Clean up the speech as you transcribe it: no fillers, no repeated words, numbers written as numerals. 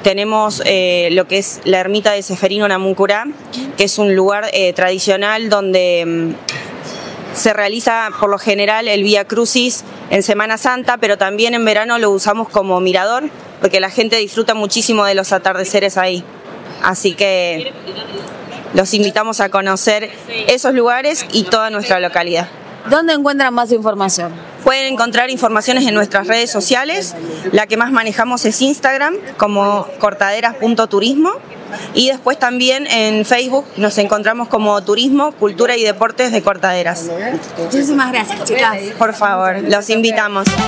tenemos lo que es la ermita de Seferino Namuncurá, que es un lugar tradicional donde se realiza por lo general el Vía Crucis en Semana Santa, pero también en verano lo usamos como mirador, porque la gente disfruta muchísimo de los atardeceres ahí. Así que los invitamos a conocer esos lugares y toda nuestra localidad. ¿Dónde encuentran más información? Pueden encontrar informaciones en nuestras redes sociales. La que más manejamos es Instagram, como cortaderas.turismo. Y después también en Facebook nos encontramos como Turismo, Cultura y Deportes de Cortaderas. Muchísimas gracias, chicas. Por favor, los invitamos.